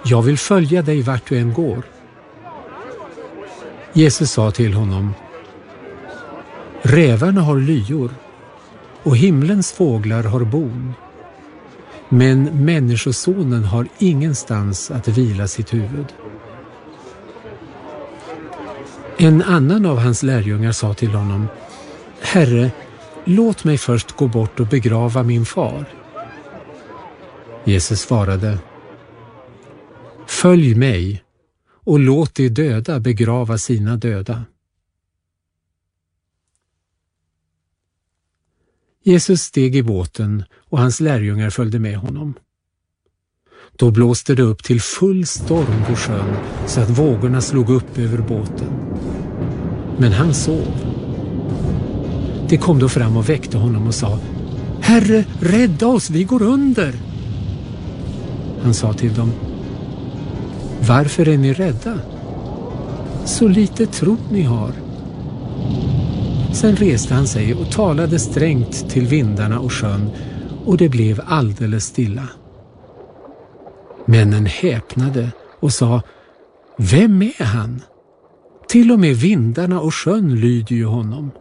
Jag vill följa dig vart du än går. Jesus sa till honom: rävarna har lyor och himlens fåglar har bon, men människosonen har ingenstans att vila sitt huvud. En annan av hans lärjungar sa till honom: Herre, låt mig först gå bort och begrava min far. Jesus svarade: följ mig och låt de döda begrava sina döda. Jesus steg i båten och hans lärjungar följde med honom. Då blåste det upp till full storm på sjön så att vågorna slog upp över båten. Men han sov. De kom då fram och väckte honom och sa: Herre, rädda oss, vi går under. Han sa till dem: varför är ni rädda? Så lite tro ni har. Sen reste han sig och talade strängt till vindarna och sjön, och det blev alldeles stilla. Männen häpnade och sa: vem är han? Till och med vindarna och sjön lyder ju honom.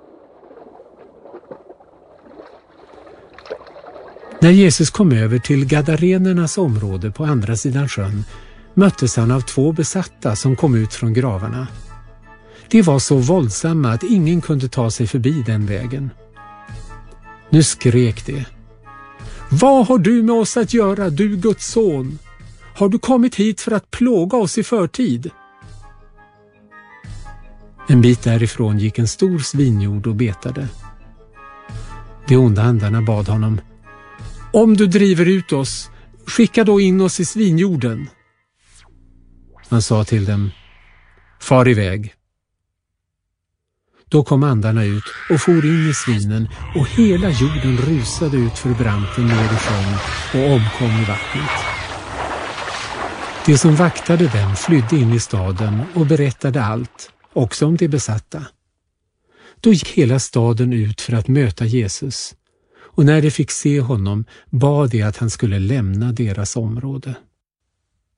När Jesus kom över till Gadarenernas område på andra sidan sjön möttes han av 2 besatta som kom ut från gravarna. De var så våldsamma att ingen kunde ta sig förbi den vägen. Nu skrek de: vad har du med oss att göra, du Guds son? Har du kommit hit för att plåga oss i förtid? En bit därifrån gick en stor svinjord och betade. De onda andarna bad honom: om du driver ut oss, skicka då in oss i svinjorden. Han sa till dem: far iväg. Då kom andarna ut och for in i svinen, och hela jorden rusade ut för branten ner i sjön och omkom i vattnet. De som vaktade dem flydde in i staden och berättade allt, också om de besatta. Då gick hela staden ut för att möta Jesus, och när de fick se honom bad de att han skulle lämna deras område.